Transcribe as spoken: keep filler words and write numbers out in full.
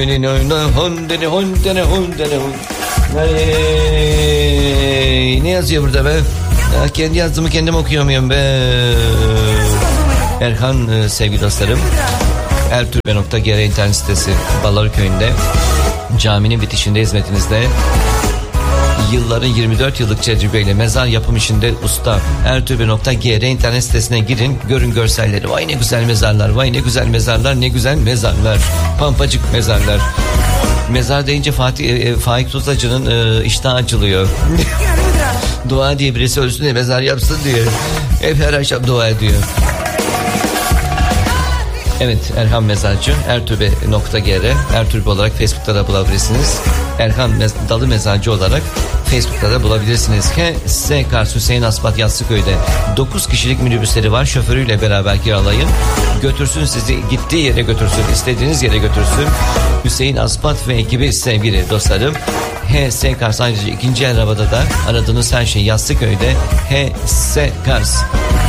Ne yazıyor burada be? Ya kendi yazdığımı kendim okuyamıyorum be. Erhan sevgili dostlarım, ertürbe nokta gr internet sitesi, Ballar Köyü'nde caminin bitişinde hizmetinizde. Yılların yirmi dört yıllık tecrübeyle mezar yapım işinde usta. ertürbe nokta gr internet sitesine girin, görün görselleri. Vay ne güzel mezarlar, vay ne güzel mezarlar, ne güzel mezarlar. Pampacık mezarlar. Mezar deyince Fatih e, Faik Tuzlacı'nın e, iştahı açılıyor. Dua diye birisi ölsün de mezar yapsın diye. Hep her akşam dua ediyor. Evet, Erhan Mezarcı, ertürbe nokta gr, ertürbe olarak Facebook'ta da bulabilirsiniz. Erhan Mez- Dalı Mezarcı olarak Facebook'ta da bulabilirsiniz. K S Kars Hüseyin Aspat Yassıköy'de dokuz kişilik minibüsleri var. Şoförüyle beraber kiralayın. Götürsün sizi, gittiği yere götürsün, istediğiniz yere götürsün. Hüseyin Aspat ve ekibi sevgili dostlarım. H S Kars ayrıca ikinci el arabada da aradığınız her şey Yassıköy'de H S Kars.